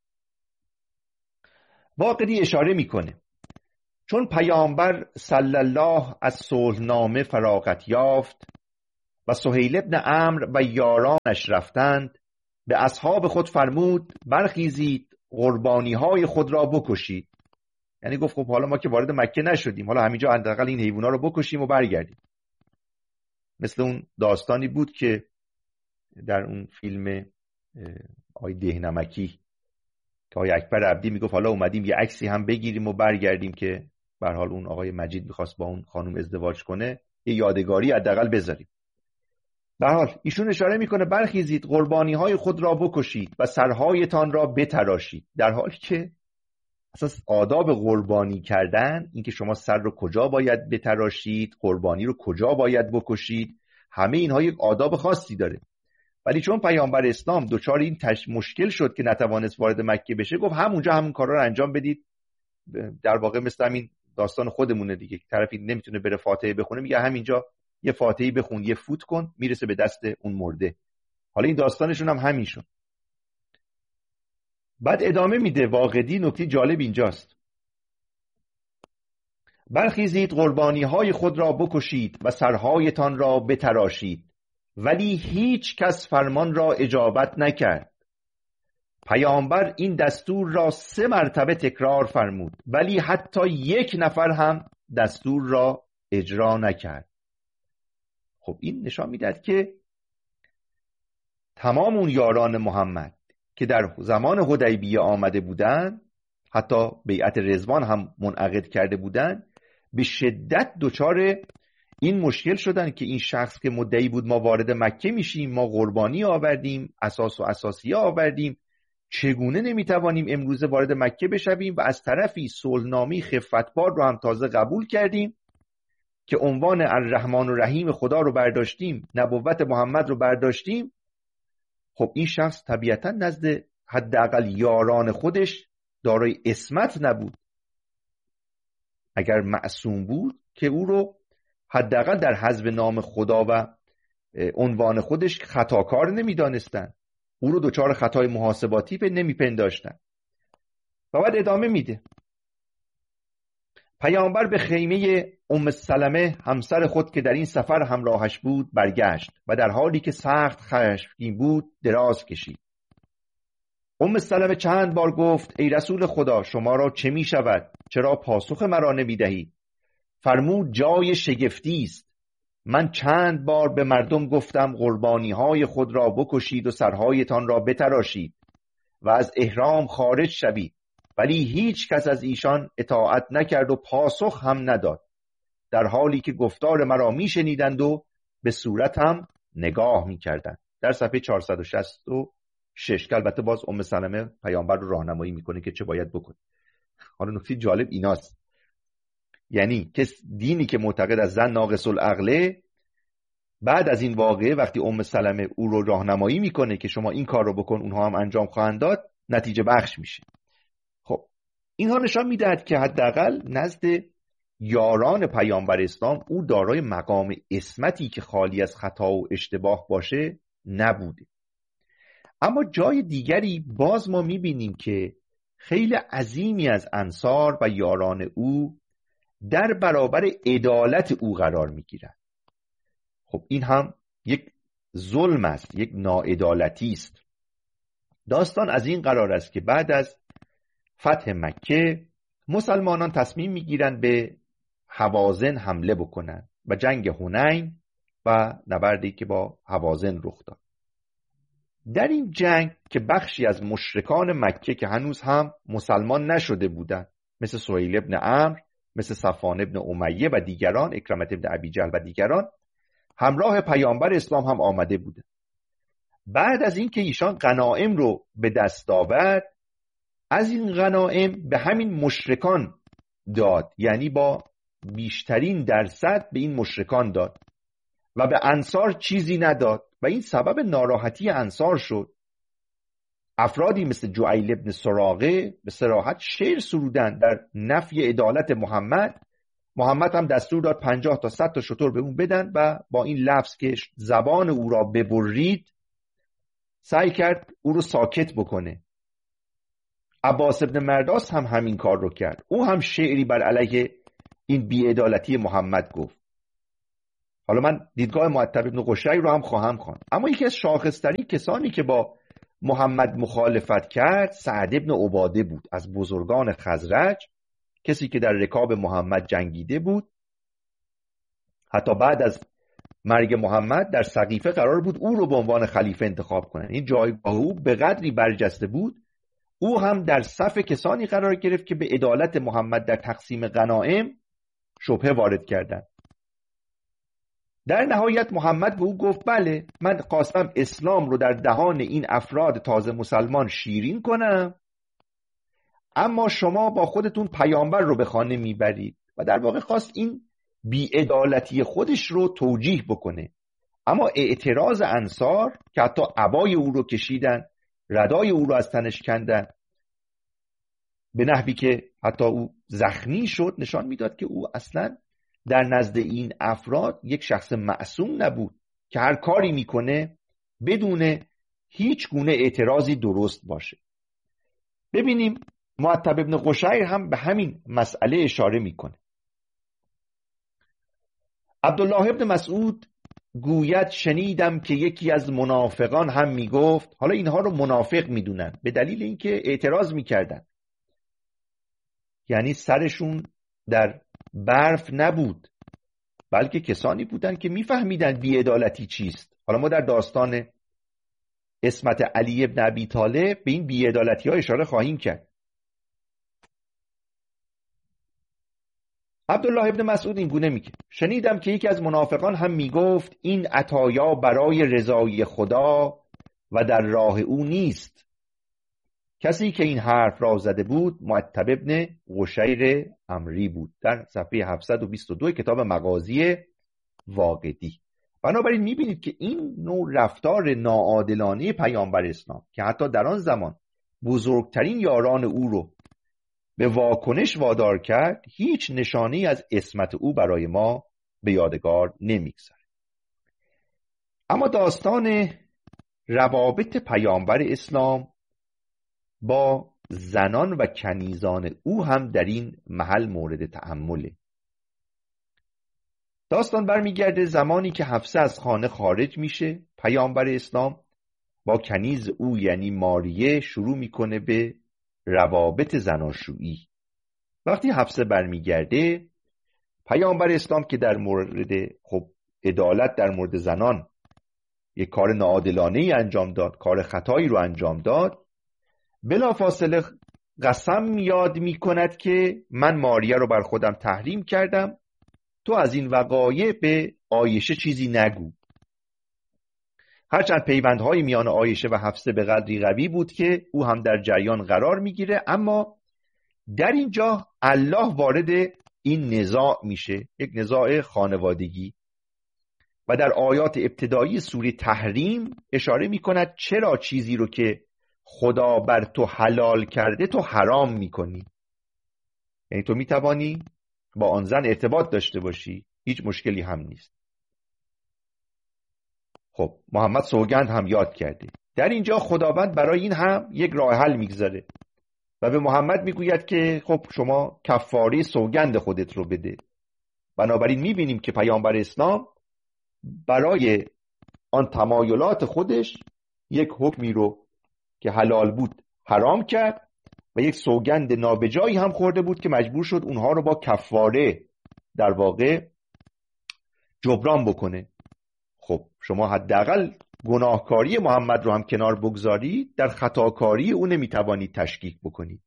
واقعی اشاره میکنه چون پیامبر صلی الله از صلحنامه فراغت یافت و سهیل ابن عمرو و یارانش رفتند، به اصحاب خود فرمود برخیزید قربانی های خود را بکشید. یعنی گفت خب حالا ما که وارد مکه نشدیم، حالا همینجا حداقل این حیونا رو بکشیم و برگردیم. مثل اون داستانی بود که در اون فیلم آقای دهنمکی که آقای اکبر عبدی میگفت حالا اومدیم یه عکسی هم بگیریم و برگردیم، که به هر حال اون آقای مجید میخواست با اون خانم ازدواج کنه، یه یادگاری حداقل بذاریم. به هر حال ایشون اشاره میکنه برخیزید قربانی های خود را بکشید و سرهایتان را بتراشید، در حالی که اساس آداب قربانی کردن این که شما سر رو کجا باید بتراشید، قربانی رو کجا باید بکشید، همه اینها یک آداب خاصی داره. ولی چون پیامبر اسلام دچار این مشکل شد که نتوانست وارد مکه بشه، گفت همونجا همون کارا رو انجام بدید. در واقع مثل همین داستان خودمونه دیگه، طرفی نمیتونه بره فاتحه بخونه، میگه همینجا یه فاتحه بخون، یه فوت کن، میرسه به دست اون مرده. حالا این داستانشون هم همین شد. بعد ادامه میده واقعی، نکته جالب اینجاست. برخیزید قربانی های خود را بکشید و سرهایتان را بتراشید، ولی هیچ کس فرمان را اجابت نکرد. پیامبر این دستور را 3 مرتبه تکرار فرمود، ولی حتی 1 نفر هم دستور را اجرا نکرد. خب این نشان میدهد که تمام اون یاران محمد که در زمان حدیبیه آمده بودند، حتی بیعت رضوان هم منعقد کرده بودند، به شدت دچار این مشکل شدن که این شخص که مدعی بود ما وارد مکه میشیم، ما قربانی آوردیم، اساس و اساسیه آوردیم، چگونه نمیتوانیم امروز وارد مکه بشویم و از طرفی صلحنامه خفتبار رو هم تازه قبول کردیم که عنوان الرحمن الرحیم خدا رو برداشتیم، نبوت محمد رو برداشتیم. خب این شخص طبیعتا نزد حداقل یاران خودش دارای عصمت نبود. اگر معصوم بود که او رو حداقل در حذف نام خدا و عنوان خودش خطاکار نمیدانستند، او رو دچار خطای محاسباتی نمیپنداشتند. و بعد ادامه میده. پیامبر به خیمه ام سلمه همسر خود که در این سفر همراهش بود برگشت و در حالی که سخت خشمگین بود دراز کشید. ام سلمه چند بار گفت ای رسول خدا شما را چه می شود؟ چرا پاسخ مرا نمی دهید؟ فرمود جای شگفتی است. من چند بار به مردم گفتم قربانی های خود را بکشید و سرهایتان را بتراشید و از احرام خارج شوید، ولی هیچ کس از ایشان اطاعت نکرد و پاسخ هم نداد، در حالی که گفتار مرا می شنیدند و به صورتم نگاه می کردند. در صفحه 466. که البته باز ام سلمه پیامبر رو راهنمایی میکنه که چه باید بکنه. حالا نکته جالب ایناست، یعنی که دینی که معتقد از زن ناقص العقله، بعد از این واقعه وقتی ام سلمه او رو راهنمایی میکنه که شما این کار رو بکن، اونها هم انجام خواهند داد، نتیجه بخش میشه. خب اینها نشان میدهد که حداقل نزد یاران پیامبر اسلام او دارای مقام عصمتی که خالی از خطا و اشتباه باشه نبوده. اما جای دیگری باز ما میبینیم که خیلی عظیمی از انصار و یاران او در برابر عدالت او قرار میگیرند. خب این هم یک ظلم است، یک ناعدالتی است. داستان از این قرار است که بعد از فتح مکه مسلمانان تصمیم میگیرند به هوازن حمله بکنند و جنگ حنین و نبردی که با هوازن رخ داد. در این جنگ که بخشی از مشرکان مکه که هنوز هم مسلمان نشده بودند، مثل سهیل ابن عمرو، مثل صفوان ابن امیه و دیگران، اکرمه ابن ابی جهل و دیگران، همراه پیامبر اسلام هم آمده بودند. بعد از اینکه ایشان غنایم رو به دست آورد، از این غنایم به همین مشرکان داد، یعنی با بیشترین درصد به این مشرکان داد و به انصار چیزی نداد و این سبب ناراحتی انصار شد. افرادی مثل جعیل ابن سراقه به صراحت شعر سرودند در نفی عدالت محمد محمد هم دستور داد 50 تا 100 تا شتر به اون بدن و با این لفظ که زبان او را ببرید سعی کرد او رو ساکت بکنه. عباس ابن مرداس هم همین کار رو کرد. او هم شعری بر علیه این بی‌عدالتی محمد گفت. حالا من دیدگاه معتب ابن قشیر رو هم خواهم خواند. اما یکی از شاخص‌ترین کسانی که با محمد مخالفت کرد سعد ابن عباده بود، از بزرگان خزرج، کسی که در رکاب محمد جنگیده بود. حتی بعد از مرگ محمد در سقیفه قرار بود او رو به عنوان خلیفه انتخاب کنن. این جایگاه او به قدری برجسته بود، او هم در صف کسانی قرار گرفت که به عدالت محمد در تقسیم غنایم شبهه وارد کردند. در نهایت محمد به او گفت بله، من خواستم اسلام رو در دهان این افراد تازه مسلمان شیرین کنم، اما شما با خودتون پیامبر رو به خانه میبرید. و در واقع خواست این بی‌عدالتی خودش رو توجیه بکنه. اما اعتراض انصار که حتی عبای او رو کشیدن، ردای او رو از تنش کندن، به نحوی که حتی او زخمی شد، نشان میداد که او اصلا در نزد این افراد یک شخص معصوم نبود که هر کاری میکنه بدون هیچ گونه اعتراضی درست باشه. ببینیم معتب ابن قشیر هم به همین مسئله اشاره میکنه. عبدالله ابن مسعود گوید شنیدم که یکی از منافقان هم میگفت، حالا اینها رو منافق میدونن به دلیل اینکه اعتراض میکردن، یعنی سرشون در برف نبود، بلکه کسانی بودن که میفهمیدن بی‌عدالتی چیست. حالا ما در داستان عصمت علی ابن ابی طالب به این بی‌عدالتی ها اشاره خواهیم کرد. عبدالله ابن مسعود این گونه میگه شنیدم که یکی از منافقان هم میگفت این عطایا برای رضای خدا و در راه او نیست. کسی که این حرف را زده بود معتب ابن قشیر امری بود، در صفحه 722 کتاب مغازی واقدی. بنابراین میبینید که این نوع رفتار ناعادلانه پیامبر اسلام که حتی در آن زمان بزرگترین یاران او رو به واکنش وادار کرد، هیچ نشانی از عصمت او برای ما به یادگار نمیگذاره. اما داستان روابط پیامبر اسلام با زنان و کنیزان او هم در این محل مورد تأمله. داستان برمیگرده زمانی که حفصه از خانه خارج میشه، پیامبر اسلام با کنیز او یعنی ماریه شروع میکنه به روابط زناشویی. وقتی حفصه برمیگرده، پیامبر اسلام که در مورد عدالت در مورد زنان یک کار ناعادلانه‌ای انجام داد، کار خطایی رو انجام داد، بلافاصله قسم یاد می کند که من ماریه رو بر خودم تحریم کردم، تو از این وقایع به عایشه چیزی نگو. هرچند پیوندهای میان عایشه و حفصه به قدری قوی بود که او هم در جریان قرار میگیره، اما در اینجا الله وارد این نزاع میشه، یک نزاع خانوادگی، و در آیات ابتدایی سوره تحریم اشاره میکند چرا چیزی رو که خدا بر تو حلال کرده تو حرام میکنی. یعنی تو میتوانی با آن زن ارتباط داشته باشی، هیچ مشکلی هم نیست. خب محمد سوگند هم یاد کرده. در اینجا خداوند برای این هم یک راه حل میگذاره و به محمد میگوید که خب شما کفاره سوگند خودت رو بده. بنابراین میبینیم که پیامبر اسلام برای آن تمایلات خودش یک حکمی رو که حلال بود حرام کرد و یک سوگند نابجایی هم خورده بود که مجبور شد اونها رو با کفاره در واقع جبران بکنه. خب شما حداقل گناهکاری محمد رو هم کنار بگذارید، در خطاکاری او نمیتوانید تشکیک بکنید.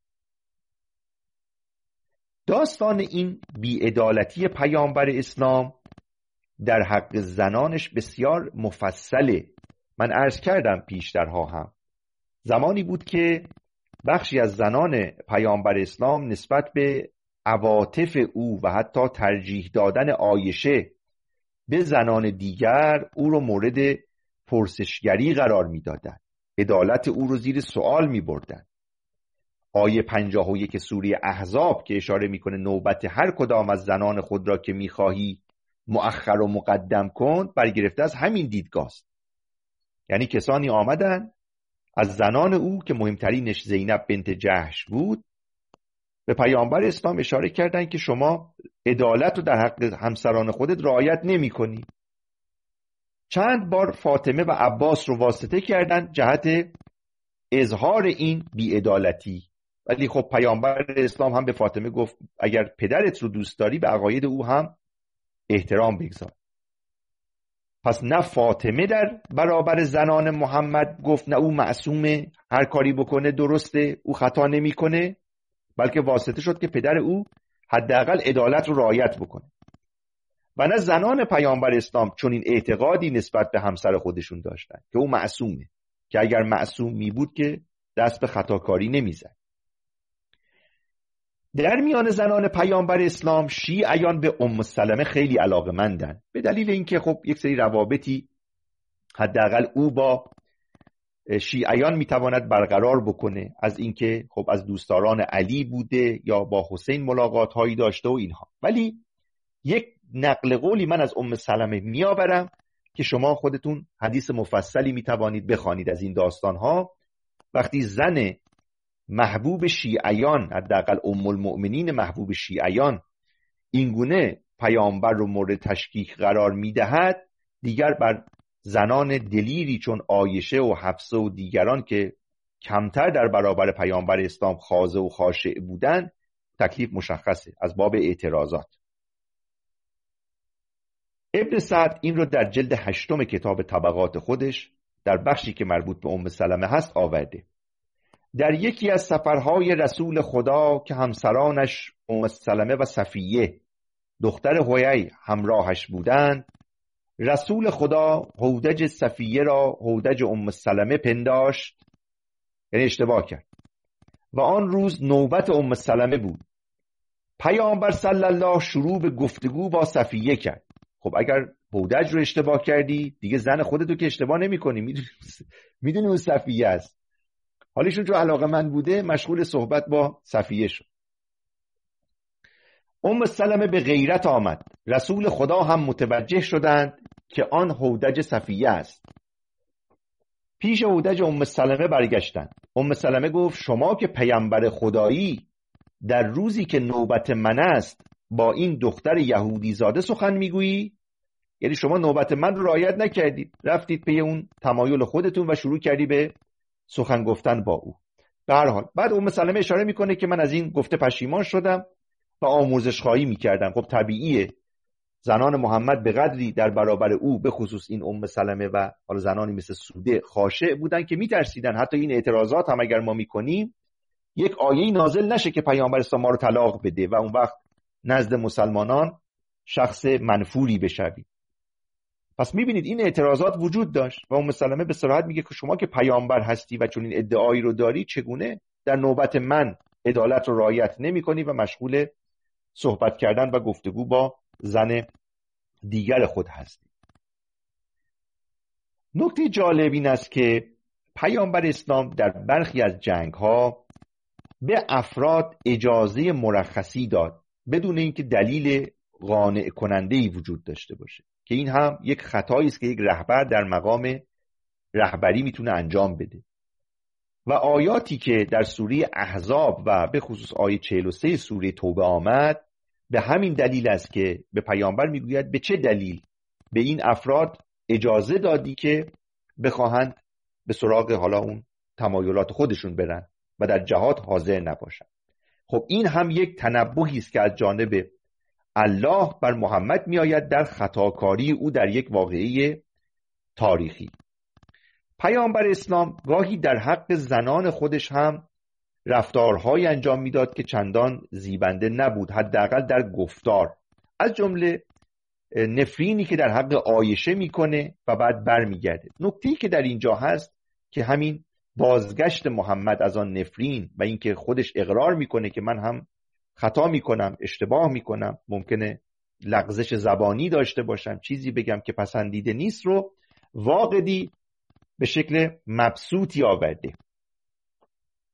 داستان این بی‌عدالتی پیامبر اسلام در حق زنانش بسیار مفصله. من عرض کردم پیشترها هم زمانی بود که بخشی از زنان پیامبر اسلام نسبت به عواطف او و حتی ترجیح دادن عایشه به زنان دیگر او رو مورد پرسشگری قرار می‌دادند، عدالت او رو زیر سوال می‌بردند. آیه 51 سوره احزاب که اشاره میکنه نوبت هر کدام از زنان خود را که میخواهی مؤخر و مقدم کن، برگرفته از همین دیدگاه است. یعنی کسانی آمدن از زنان او که مهمترینش زینب بنت جحش بود به پیامبر اسلام اشاره کردند که شما عدالت رو در حق همسران خودت رعایت نمی کنی. چند بار فاطمه و عباس رو واسطه کردند جهت اظهار این بی‌عدالتی، ولی خب پیامبر اسلام هم به فاطمه گفت اگر پدرت رو دوست داری به عقاید او هم احترام بگذار. پس نه فاطمه در برابر زنان محمد گفت نه او معصومه، هر کاری بکنه درسته، او خطا نمیکنه، بلکه واسطه شد که پدر او حداقل عدالت رو رعایت بکنه. و نه زنان پیامبر اسلام چون این اعتقادی نسبت به همسر خودشون داشتن که او معصومه، که اگر معصوم می بود که دست به خطاکاری نمیزد. در میان زنان پیامبر اسلام شیعیان به ام سلمه خیلی علاقه‌مندن، به دلیل اینکه خب یک سری روابطی حداقل او با شیعیان میتواند برقرار بکنه، از اینکه خب از دوستداران علی بوده یا با حسین ملاقات هایی داشته و اینها. ولی یک نقل قولی من از ام سلمه میآورم که شما خودتون حدیث مفصلی میتوانید بخوانید از این داستان ها. وقتی زن محبوب شیعیان، حداقل ام المؤمنین محبوب شیعیان، اینگونه پیامبر رو مورد تشکیک قرار میدهد، دیگر بر زنان دلیری چون عایشه و حفصه و دیگران که کمتر در برابر پیامبر اسلام خاضع و خاشع بودند تکلیف مشخصه از باب اعتراضات. ابن سعد این رو در جلد 8 کتاب طبقات خودش در بخشی که مربوط به ام سلمه هست آورده. در یکی از سفرهای رسول خدا که همسرانش ام سلمه و صفیه دختر حویی همراهش بودند، رسول خدا هودج صفیه را هودج ام سلمه پنداشت، یعنی اشتباه کرد، و آن روز نوبت ام سلمه بود. پیامبر صلی الله شروع به گفتگو با صفیه کرد. خب اگر هودج رو اشتباه کردی دیگه زن خودتو که اشتباه نمی کنی، میدونی اون صفیه است. حالیشون جو علاقه من بوده مشغول صحبت با صفیه شد. ام سلمه به غیرت آمد. رسول خدا هم متوجه شدند که آن هودج صفیه است. پیش هودج ام سلمه برگشتند. ام سلمه گفت شما که پیامبر خدایی در روزی که نوبت من است با این دختر یهودی زاده سخن میگویی؟ یعنی شما نوبت من رو رعایت نکردید، رفتید پی اون تمایل خودتون و شروع کردی به سخن گفتن با او. به هر حال بعد ام سلمه اشاره میکنه که من از این گفته پشیمان شدم و آمرزش خواهی میکردم. خب طبیعیه، زنان محمد به قدری در برابر او به خصوص این ام سلمه و حالا زنانی مثل سوده خاشع بودن که میترسیدن حتی این اعتراضات هم اگر ما میکنیم یک آیه نازل نشه که پیامبر اسلام ما رو طلاق بده و اون وقت نزد مسلمانان شخص منفوری بشوی. پس میبینید این اعتراضات وجود داشت و ام سلمه به صراحت میگه که شما که پیامبر هستی و چون این ادعایی رو داری چگونه در نوبت من عدالت رو رعایت نمی‌کنی و مشغول صحبت کردن و گفتگو با زن دیگر خود هستی. نکته جالب این است که پیامبر اسلام در برخی از جنگ‌ها به افراد اجازه مرخصی داد بدون اینکه دلیل قانع کننده‌ای وجود داشته باشه، که این هم یک خطایی است که یک رهبر در مقام رهبری میتونه انجام بده. و آیاتی که در سوره احزاب و به خصوص آیه 43 سوره توبه آمد به همین دلیل است که به پیامبر میگوید به چه دلیل به این افراد اجازه دادی که بخواهند به سراغ حالا اون تمایلات خودشون برن و در جهاد حاضر نباشن. خب این هم یک تنبهی است که از جانب الله بر محمد می آید در خطاکاری او در یک واقعه تاریخی. پیامبر اسلام گاهی در حق زنان خودش هم رفتارهایی انجام میداد که چندان زیبنده نبود، حداقل در گفتار، از جمله نفرینی که در حق عایشه میکنه و بعد برمیگرده. نکته‌ای که در اینجا هست که همین بازگشت محمد از آن نفرین و اینکه خودش اقرار میکنه که من هم خطا میکنم، اشتباه میکنم، ممکنه لغزش زبانی داشته باشم، چیزی بگم که پسندیده نیست، رو واقعی به شکل مبسوطی آورده.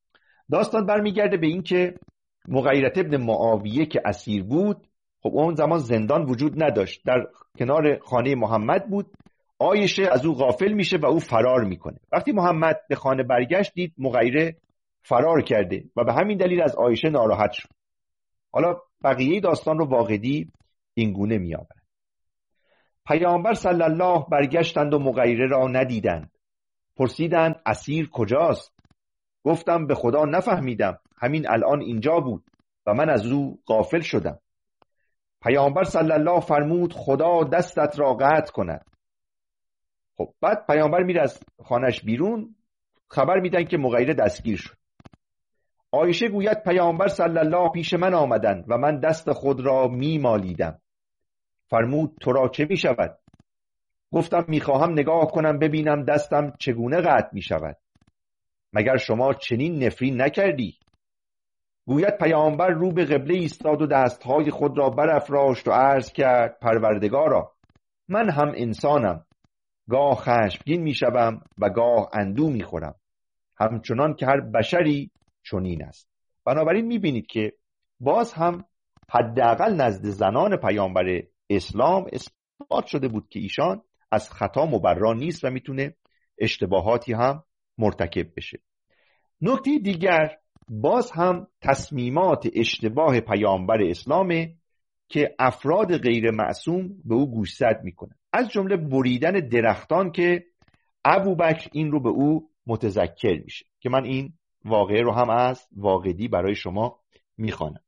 داستان برمیگرده به این که مغیرة ابن معاویه که اسیر بود، خب اون زمان زندان وجود نداشت، در کنار خانه محمد بود. عایشه از او غافل میشه و او فرار میکنه. وقتی محمد به خانه برگشت دید مغیره فرار کرده و به همین دلیل از عایشه ناراحت شد. حالا بقیه داستان رو واقدی این گونه میآورد. پیامبر صلی الله برگشتند و مغیره را ندیدند. پرسیدند اسیر کجاست؟ گفتم به خدا نفهمیدم، همین الان اینجا بود و من از او غافل شدم. پیامبر صلی الله فرمود خدا دستت را قطع کند. خب بعد پیامبر میره از خانش بیرون، خبر میدن که مغیره دستگیر شد. عایشه گوید پیامبر صلی الله پیش من آمدند و من دست خود را میمالیدم. فرمود تو را چه میشود؟ گفتم میخواهم نگاه کنم ببینم دستم چگونه قطع میشود. مگر شما چنین نفرین نکردی؟ گوید پیامبر رو به قبله ایستاد و دستهای خود را برافراشت و عرض کرد پروردگارا، من هم انسانم، گاه خشمگین میشوم و گاه اندوه میخورم، همچنان که هر بشری چنین است. بنابراین میبینید که باز هم حداقل نزد زنان پیامبر اسلام اثبات شده بود که ایشان از خطا مبرا نیست و میتونه اشتباهاتی هم مرتکب بشه. نکته دیگر باز هم تصمیمات اشتباه پیامبر اسلامه که افراد غیر معصوم به او گوشزد میکنن، از جمله بریدن درختان که ابوبکر این رو به او متذکر میشه که من این واقعه رو هم از واقدی برای شما میخوانم.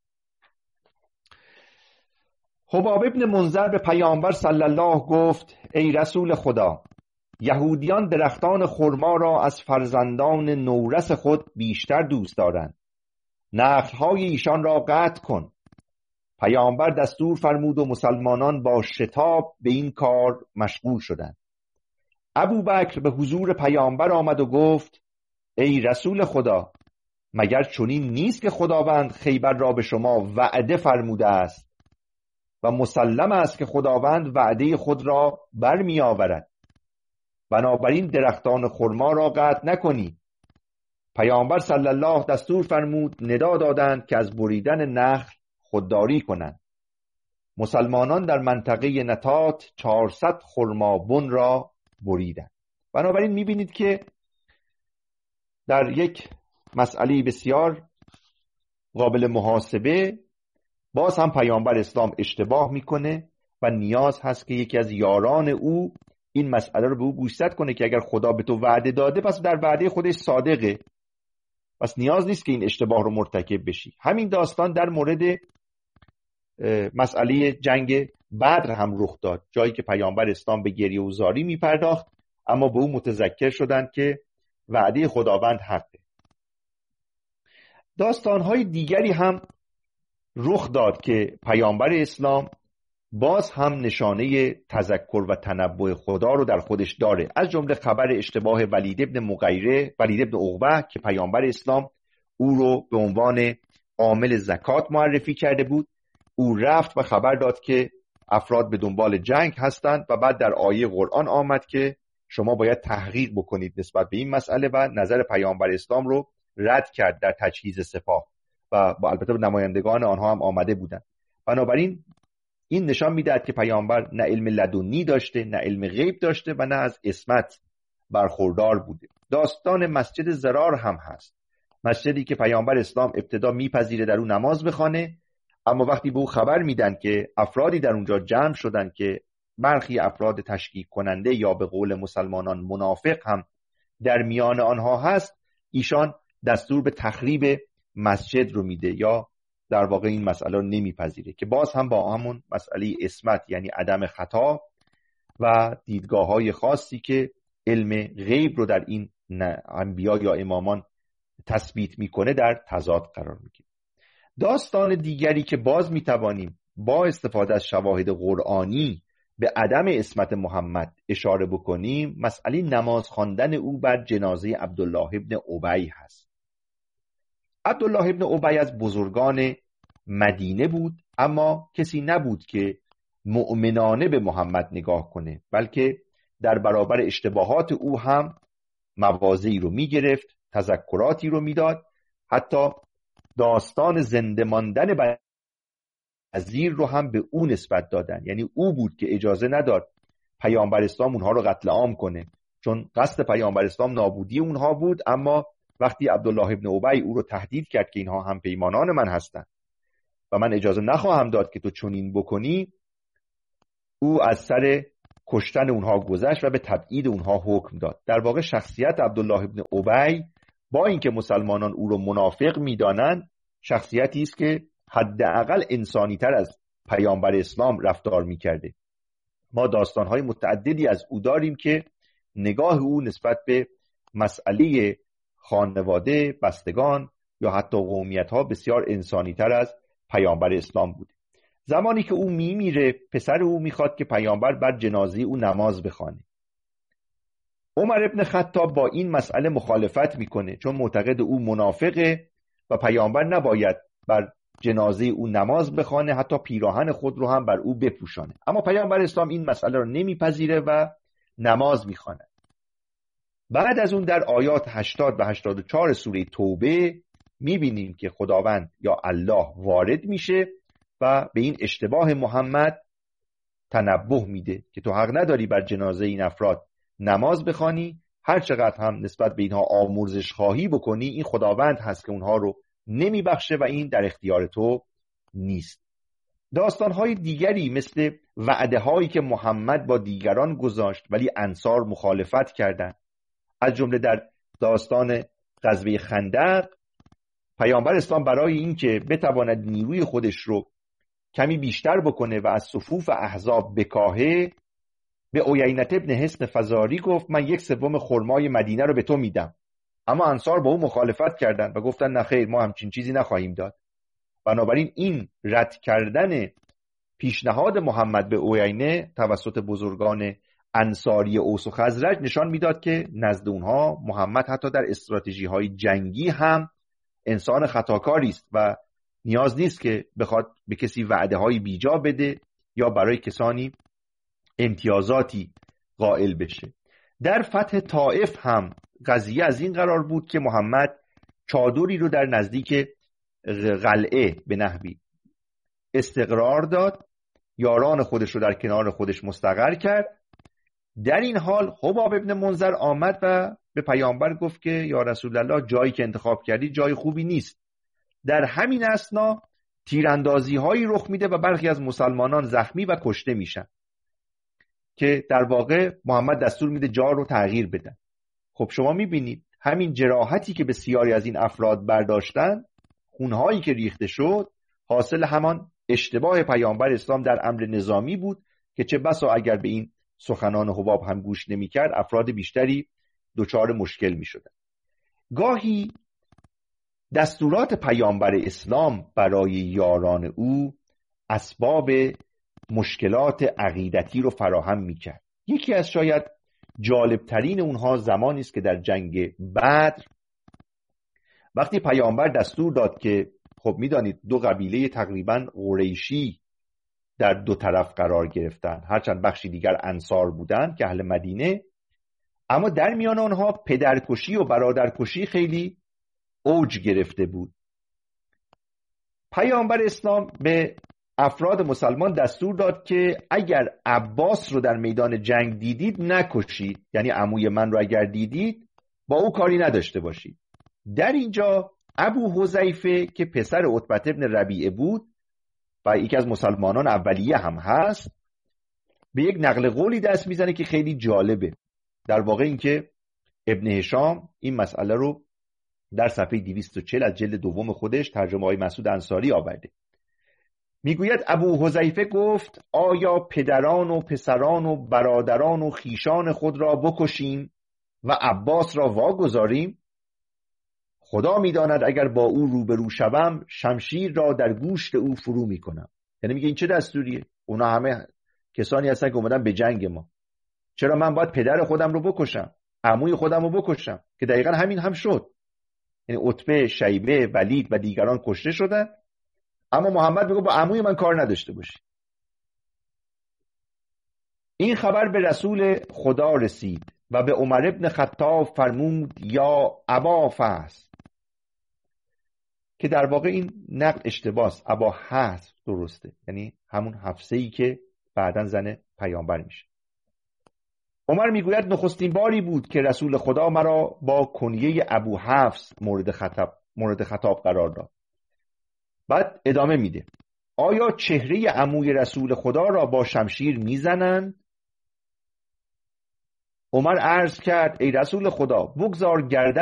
حباب ابن منذر به پیامبر صلی الله گفت ای رسول خدا، یهودیان درختان خرما را از فرزندان نورس خود بیشتر دوست دارند، نخلهای ایشان را قطع کن. پیامبر دستور فرمود و مسلمانان با شتاب به این کار مشغول شدند. ابوبکر به حضور پیامبر آمد و گفت ای رسول خدا، مگر چنین نیست که خداوند خیبر را به شما وعده فرموده است و مسلم است که خداوند وعده خود را برمی آورد، بنابراین درختان خرما را قطع نکنی. پیامبر صلی الله دستور فرمود ندا دادند که از بریدن نخل خودداری کنند. مسلمانان در منطقه نطات 400 خرمابن را بریدند. بنابراین میبینید که در یک مسئله بسیار قابل محاسبه باز هم پیامبر اسلام اشتباه میکنه و نیاز هست که یکی از یاران او این مسئله رو به او گوشزد کنه که اگر خدا به تو وعده داده پس در وعده خودش صادقه، پس نیاز نیست که این اشتباه رو مرتکب بشی. همین داستان در مورد مسئله جنگ بدر هم رخ داد، جایی که پیامبر اسلام به گریه و زاری می پرداخت اما به او متذکر شدند که وعده خداوند حقه. داستانهای دیگری هم رخ داد که پیامبر اسلام باز هم نشانه تذکر و تنبؤ خدا رو در خودش داره، از جمله خبر اشتباه ولید ابن عقبه که پیامبر اسلام او رو به عنوان عامل زکات معرفی کرده بود. او رفت و خبر داد که افراد به دنبال جنگ هستند و بعد در آیه قرآن آمد که شما باید تحقیق بکنید نسبت به این مسئله و نظر پیامبر اسلام رو رد کرد در تجهیز سپاه و با البته نمایندگان آنها هم آمده بودند. بنابراین این نشان میدهد که پیامبر نه علم لدنی داشته، نه علم غیب داشته و نه از عصمت برخوردار بوده. داستان مسجد ضرار هم هست، مسجدی که پیامبر اسلام ابتدا میپذیره در اون نماز بخوانه، اما وقتی به او خبر میدن که افرادی در اونجا جمع شدن که برخی افراد تشکیک کننده یا به قول مسلمانان منافق هم در میان آنها هست، ایشان دستور به تخریب مسجد رو میده یا در واقع این مسئله رو نمیپذیره که باز هم با همون مسئله عصمت یعنی عدم خطا و دیدگاه‌های خاصی که علم غیب رو در این انبیا یا امامان تثبیت میکنه در تضاد قرار میگیره. داستان دیگری که باز میتوانیم با استفاده از شواهد قرآنی به عدم عصمت محمد اشاره بکنیم، مسئله نماز خواندن او بر جنازه عبدالله ابن ابی هست. عبدالله ابن ابی از بزرگان مدینه بود، اما کسی نبود که مؤمنانه به محمد نگاه کنه، بلکه در برابر اشتباهات او هم مواضعی رو میگرفت، تذکراتی رو میداد حتی داستان زنده ماندن وزیر رو هم به او نسبت دادن. یعنی او بود که اجازه نداد پیامبر اسلام اونها رو قتل عام کنه، چون قصد پیامبر اسلام نابودی اونها بود. اما وقتی عبدالله ابن ابی او رو تهدید کرد که اینها هم پیمانان من هستند و من اجازه نخواهم داد که تو چنین بکنی، او از سر کشتن اونها گذشت و به تبعید اونها حکم داد. در واقع شخصیت عبدالله ابن ابی با اینکه مسلمانان او رو منافق میدانند، شخصیتی است که حداقل انسانی تر از پیامبر اسلام رفتار میکرده. ما داستانهای متعددی از او داریم که نگاه او نسبت به مسئله خانواده، بستگان یا حتی قومیت‌ها بسیار انسانی تر از پیامبر اسلام بود. زمانی که او میمیره، پسر او میخواد که پیامبر بر جنازه او نماز بخوانه. عمر ابن خطاب با این مسئله مخالفت میکنه، چون معتقد او منافقه و پیامبر نباید بر جنازه او نماز بخوانه، حتی پیراهن خود رو هم بر او بپوشانه. اما پیامبر اسلام این مسئله رو نمیپذیره و نماز میخوانه. بعد از اون در آیات 80 و 84 سوره توبه میبینیم که خداوند یا الله وارد میشه و به این اشتباه محمد تنبه میده که تو حق نداری بر جنازه این افراد نماز بخوانی، هر چقدر هم نسبت به اینها آمرزش خواهی بکنی، این خداوند هست که اونها رو نمیبخشه و این در اختیار تو نیست. داستانهای دیگری مثل وعده هایی که محمد با دیگران گذاشت ولی انصار مخالفت کردند، از جمله در داستان غزوه خندق پیامبر اسلام برای اینکه بتواند نیروی خودش رو کمی بیشتر بکنه و از صفوف احزاب بکاهه، به عیینة ابن حصن فزاری گفت من 1/3 خرمای مدینه رو به تو میدم. اما انصار با او مخالفت کردند و گفتن نه خیر، ما همچین چیزی نخواهیم داد. بنابراین این رد کردن پیشنهاد محمد به عیینه توسط بزرگان انصاری اوس و خزرج نشان میداد که نزد اونها محمد حتی در استراتژی های جنگی هم انسان خطاکاری است و نیاز نیست که بخواد به کسی وعده های بیجا بده یا برای کسانی امتیازاتی قائل بشه. در فتح طائف هم قضیه از این قرار بود که محمد چادری رو در نزدیک قلعه به نحوی استقرار داد، یاران خودش رو در کنار خودش مستقر کرد. در این حال حباب ابن منذر آمد و به پیامبر گفت که یا رسول الله، جایی که انتخاب کردی جای خوبی نیست. در همین اثنا تیراندازی هایی رخ میده و برخی از مسلمانان زخمی و کشته میشن که در واقع محمد دستور میده جا رو تغییر بدن. خب شما میبینید همین جراحتی که بسیاری از این افراد برداشتن، خونهایی که ریخته شد، حاصل همان اشتباه پیامبر اسلام در امر نظامی بود که چه بسا اگر به این سخنان حباب هم گوش نمی‌کرد، افراد بیشتری دچار مشکل می‌شدند. گاهی دستورات پیامبر اسلام برای یاران او اسباب مشکلات عقیدتی رو فراهم می‌کرد. یکی از شاید جالبترین اونها زمانی است که در جنگ بدر وقتی پیامبر دستور داد که خب میدانید دو قبیله تقریبا قریشی در دو طرف قرار گرفتن، هرچند بخشی دیگر انصار بودند که اهل مدینه، اما در میان آنها پدرکشی و برادرکشی خیلی اوج گرفته بود. پیامبر اسلام به افراد مسلمان دستور داد که اگر عباس رو در میدان جنگ دیدید نکشید، یعنی عموی من رو اگر دیدید با او کاری نداشته باشید. در اینجا ابو حذیفه که پسر عتبه ابن ربیعه بود و یکی از مسلمانان اولیه هم هست، به یک نقل قولی دست میزنه که خیلی جالبه. در واقع اینکه ابن هشام این مسئله رو در صفحه 240 از جلد دوم خودش ترجمه های مسعود انصاری آورده. میگوید ابو حذیفه گفت آیا پدران و پسران و برادران و خیشان خود را بکشیم و عباس را واگذاریم؟ خدا میداند اگر با او روبرو شوم شمشیر را در گوشت او فرو میکنم. یعنی میگه این چه دستوریه؟ اونا همه کسانی هستن که اومدن به جنگ ما، چرا من باید پدر خودم رو بکشم، عموی خودم رو بکشم؟ که دقیقا همین هم شد. یعنی عتبه، شیبه، ولید و دیگران کشته شدن، اما محمد میگه با عموی من کار نداشته باشی. این خبر به رسول خدا رسید و به عمر ابن خطاب فرمود یا ابا فحل، که در واقع این نقل اشتباهه. ابا حفص درسته، یعنی همون حفصه‌ای که بعداً زن پیامبر میشه. عمر میگوید نخستین باری بود که رسول خدا مرا با کنیه ابو حفص مورد خطاب قرار داد. بعد ادامه میده: آیا چهره عموی رسول خدا را با شمشیر میزنند؟ عمر عرض کرد: ای رسول خدا، بگذار گردن